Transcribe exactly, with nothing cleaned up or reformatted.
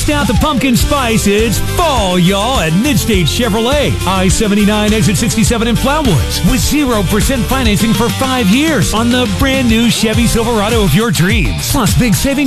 Bust out the pumpkin spice. It's fall, y'all, at Midstate Chevrolet. I seventy-nine, exit sixty-seven in Flowood. With zero percent financing for five years on the brand new Chevy Silverado of your dreams. Plus, big savings